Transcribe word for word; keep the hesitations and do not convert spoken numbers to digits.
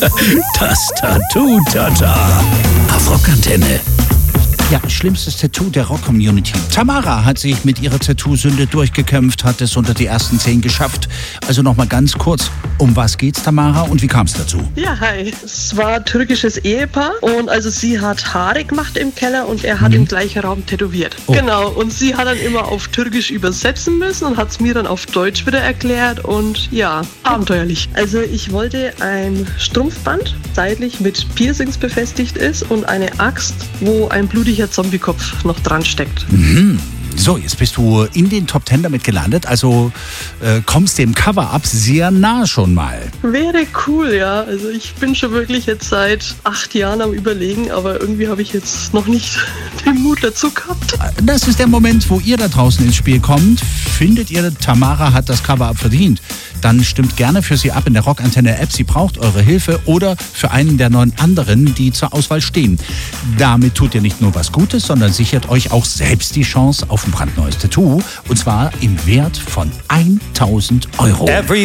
Das Tattoo-Tata. Auf Rockantenne. Ja, schlimmstes Tattoo der Rock-Community. Tamara hat sich mit ihrer Tattoo-Sünde durchgekämpft, hat es unter die ersten zehn geschafft. Also nochmal ganz kurz, um was geht's, Tamara, und wie kam es dazu? Ja, hi. Es war ein türkisches Ehepaar und also sie hat Haare gemacht im Keller und er hat Mhm. im gleichen Raum tätowiert. Oh. Genau, und sie hat dann immer auf Türkisch übersetzen müssen und hat es mir dann auf Deutsch wieder erklärt und ja, abenteuerlich. Also ich wollte ein Strumpfband, seitlich mit Piercings befestigt ist und eine Axt, wo ein blutiger Zombiekopf noch dran steckt. Mhm. So, jetzt bist du in den Top Ten damit gelandet, also äh, kommst dem Cover-Up sehr nah schon mal. Wäre cool, ja. Also ich bin schon wirklich jetzt seit acht Jahren am Überlegen, aber irgendwie habe ich jetzt noch nicht den Mut dazu gehabt. Das ist der Moment, wo ihr da draußen ins Spiel kommt. Findet ihr, Tamara hat das Cover-Up verdient? Dann stimmt gerne für sie ab in der Rockantenne-App. Sie braucht eure Hilfe oder für einen der neun anderen, die zur Auswahl stehen. Damit tut ihr nicht nur was Gutes, sondern sichert euch auch selbst die Chance auf ein brandneues Tattoo. Und zwar im Wert von tausend Euro. Every